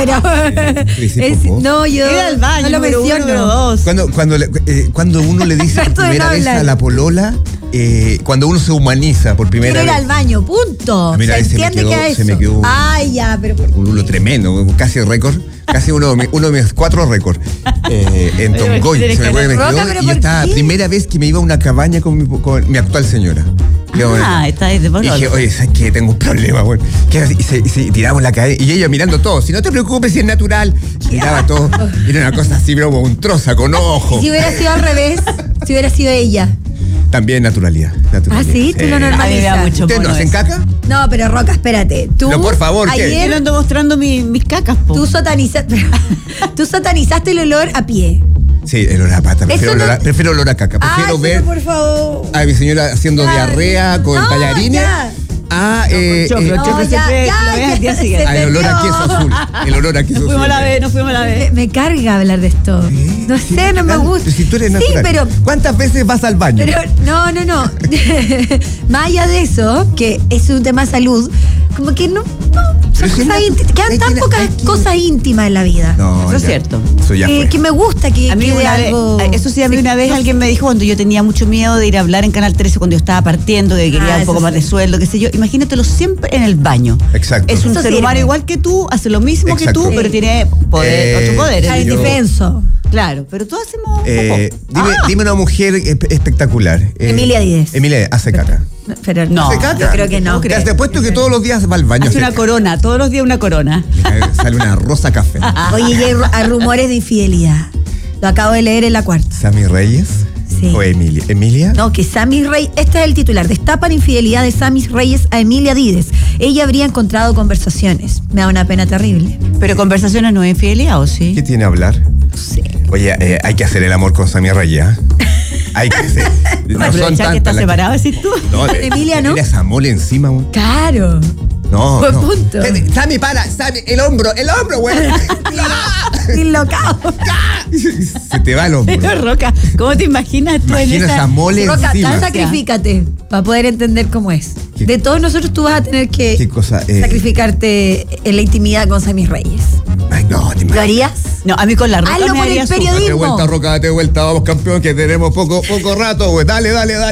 pero no, yo ir al baño, no lo menciono. Número 2. Cuando uno le dice por primera vez a la polola, cuando uno se humaniza por primera vez. Quiero ir al baño, punto. Mira, se entiende que es se eso. me quedó Ay, ya, pero un hulo tremendo, casi récord. Casi uno de mis 4 récords en Tongoy. Se me quedó, y yo estaba primera vez que me iba a una cabaña con mi actual señora. Está ahí de y dije, oye, ¿sabes qué? Tengo un problema, güey. Y tiramos la cadena. Y ella mirando todo. Si no te preocupes, si es natural. Miraba todo. Era una cosa así, pero monstruosa, con ojos. Si hubiera sido al revés, si hubiera sido ella. También naturalidad. Ah, sí, tú lo normalizas. ¿Ustedes no hacen caca? No, pero Roca, espérate. Tú, no, por favor, ¿qué? Ayer ando mostrando mis cacas, po. Tú satanizaste el olor a pie. Sí, el olor a pata. Prefiero olor a caca. Prefiero ver por favor. a mi señora haciendo diarrea con tallarines. Ya. El olor a queso azul. El olor a queso azul. Nos fuimos a la vez. Me carga hablar de esto. No sé, no me gusta. Si tú eres natural. Sí, pero ¿cuántas veces vas al baño? Pero no. Más allá de eso, que es un tema de salud, como que no quedan tan pocas cosas íntimas en la vida. No, eso es cierto. Eso ya fue. Que me gusta que a mí quede algo. Eso sí, a mí una vez alguien me dijo, cuando yo tenía mucho miedo de ir a hablar en Canal 13, cuando yo estaba partiendo, que quería un poco más de sueldo, qué sé yo, imagínatelo siempre en el baño. Exacto. Es un ser humano igual que tú, hace lo mismo que tú, pero tiene otro poder. Al indefenso. Claro, pero todos hacemos dime una mujer espectacular. Emilia Díez. Emilia hace caca. Pero no, ¿hace caca? Yo creo que no. Te has puesto que todos los días va al baño. Hace una corona, todos los días una corona. Sale una rosa café. Oye, y hay rumores de infidelidad. Lo acabo de leer en La Cuarta. ¿Sammy Reyes? Sí. ¿O Emilia? No, que Sammy Reyes, este es el titular, destapan infidelidad de Sammy Reyes a Emilia Díez. Ella habría encontrado conversaciones. Me da una pena terrible. Pero conversaciones no es infidelidad, ¿o sí? ¿Qué tiene a hablar? Sí. Oye, hay que hacer el amor con Sammy Reyes. Hay que hacer. No son tantas. Que está separado, decís tú. No, Emilia, ¿no? Emilia esa mole encima, güey. Claro. No. Buen punto. Sammy, Sammy, el hombro, güey. Dislocado. Se te va el hombro. Pero, Roca, ¿cómo te imaginas tú en esa mole Roca, encima? Sacrifícate para poder entender cómo es. De todos nosotros tú vas a tener que sacrificarte en la intimidad con Sammy Reyes. Ay, no, ¿Lo harías? No, a mí con la Roca hazlo me por el periodismo. Date vuelta, Roca, date vuelta. Vamos, campeón, que tenemos poco rato, güey. Dale.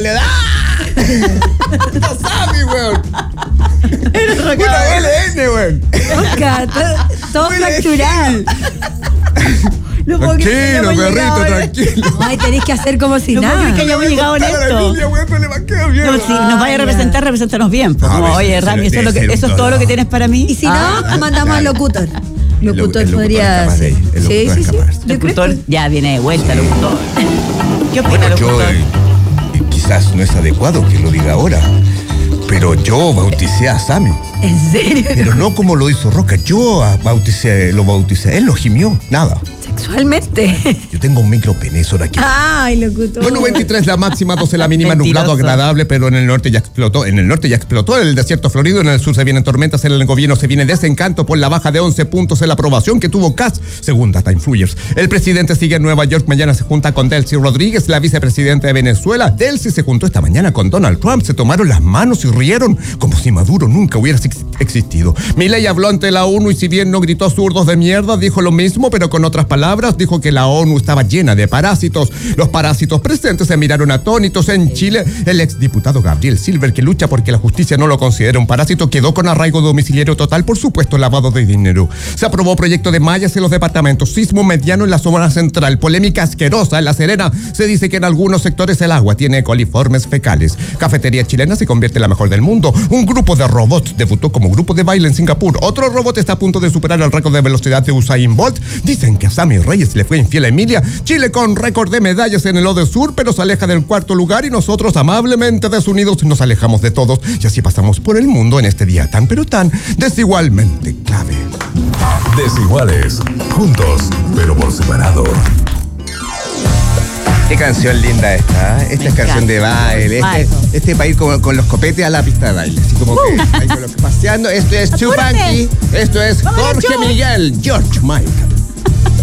No Sammy, weón. Una LN, weón. Roca, todo fracturado. No puedo creer que hayamos llegado. Tranquilo. Ay, tenés que hacer como si No puedo nada. creer que hayamos llegado en esto. No, si nos vaya a representarnos bien. Pues, como, oye, Rami, eso es todo lo que tienes para mí. Y si no, mandamos al locutor. Locutor podría. Sí. Locutor ya viene de vuelta, locutor. ¿Qué opina, locutor? Quizás no es adecuado que lo diga ahora, pero yo bauticé a Sammy. ¿En serio? Pero no como lo hizo Roca. Yo lo bauticé. Él lo gimió. Nada. Sexualmente. Yo tengo un micropene, eso de aquí. Ay, locutor. Bueno, 23 la máxima, 12 la mínima, nublado, agradable, pero en el norte ya explotó. En el desierto florido, en el sur se vienen tormentas, en el gobierno se viene desencanto por la baja de 11 puntos en la aprobación que tuvo Kass, según Data Influencers. El presidente sigue en Nueva York, mañana se junta con Delcy Rodríguez, la vicepresidenta de Venezuela. Delcy se juntó esta mañana con Donald Trump, se tomaron las manos y rieron como si Maduro nunca hubiera existido. Milei habló ante la ONU y si bien no gritó zurdos de mierda, dijo lo mismo, pero con otras palabras, dijo que la ONU estaba llena de parásitos. Los parásitos presentes se miraron atónitos. En Chile, el exdiputado Gabriel Silver, que lucha porque la justicia no lo considera un parásito, quedó con arraigo domiciliario total por supuesto lavado de dinero. Se aprobó proyecto de mallas en los departamentos. Sismo mediano en la zona central. Polémica asquerosa en La Serena. Se dice que en algunos sectores el agua tiene coliformes fecales. Cafetería chilena se convierte en la mejor del mundo. Un grupo de robots debutó como grupo de baile en Singapur. Otro robot está a punto de superar el récord de velocidad de Usain Bolt. Dicen que a Sammy Reyes le fue infiel a Emilia. Chile con récord de medallas en el Odesur, pero se aleja del cuarto lugar y nosotros amablemente desunidos nos alejamos de todos. Y así pasamos por el mundo en este día tan pero tan desigualmente clave. Desiguales, juntos, pero por separado. Qué canción linda esta, ¿eh? Esta es canción de baile. Este país con los copetes a la pista de baile. Así como que ahí con los paseando. Esto es Chupanqui. Esto es Jorge Miguel, George Michael.